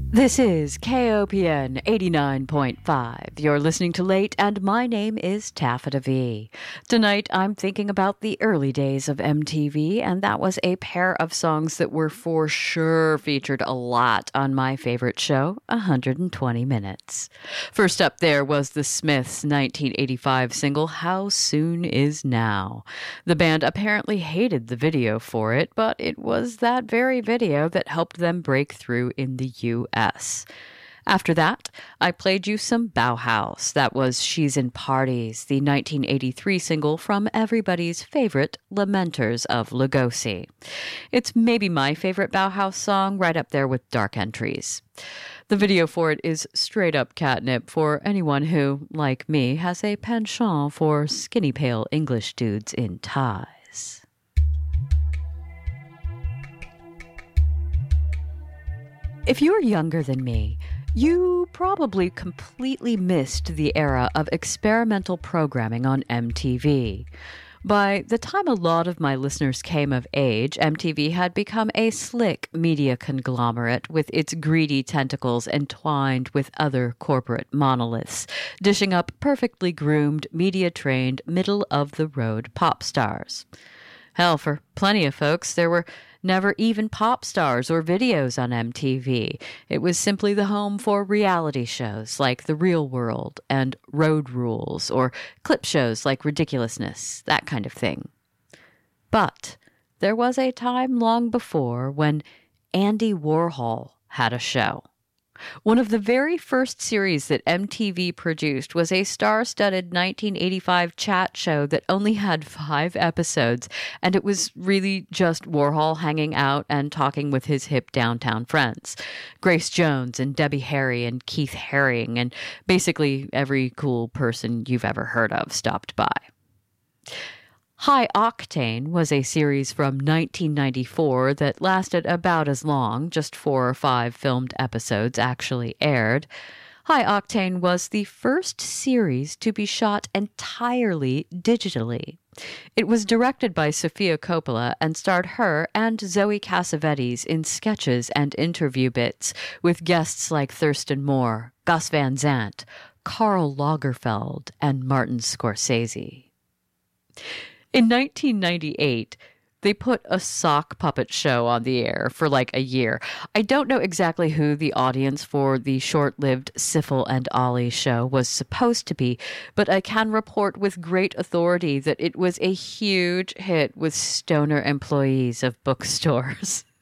This is KOPN 89.5. You're listening to Late, and my name is Taffeta V. Tonight, I'm thinking about the early days of MTV, and that was a pair of songs that were for sure featured a lot on my favorite show, 120 Minutes. First up there was the Smiths' 1985 single, How Soon Is Now. The band apparently hated the video for it, but it was that very video that helped them break through in the U.S. After that, I played you some Bauhaus. That was She's in Parties, the 1983 single from everybody's favorite Lamenters of Lugosi. It's maybe my favorite Bauhaus song, right up there with Dark Entries. The video for it is straight up catnip for anyone who, like me, has a penchant for skinny pale English dudes in ties. If you're younger than me, you probably completely missed the era of experimental programming on MTV. By the time a lot of my listeners came of age, MTV had become a slick media conglomerate with its greedy tentacles entwined with other corporate monoliths, dishing up perfectly groomed, media-trained, middle-of-the-road pop stars. Hell, for plenty of folks, there were never even pop stars or videos on MTV. It was simply the home for reality shows like The Real World and Road Rules, or clip shows like Ridiculousness, that kind of thing. But there was a time long before when Andy Warhol had a show. One of the very first series that MTV produced was a star-studded 1985 chat show that only had 5 episodes, and it was really just Warhol hanging out and talking with his hip downtown friends. Grace Jones and Debbie Harry and Keith Haring and basically every cool person you've ever heard of stopped by. High Octane was a series from 1994 that lasted about as long, just 4 or 5 filmed episodes actually aired. High Octane was the first series to be shot entirely digitally. It was directed by Sofia Coppola and starred her and Zoe Cassavetes in sketches and interview bits with guests like Thurston Moore, Gus Van Sant, Karl Lagerfeld, and Martin Scorsese. In 1998, they put a sock puppet show on the air for like a year. I don't know exactly who the audience for the short-lived Syphil and Ollie show was supposed to be, but I can report with great authority that it was a huge hit with stoner employees of bookstores.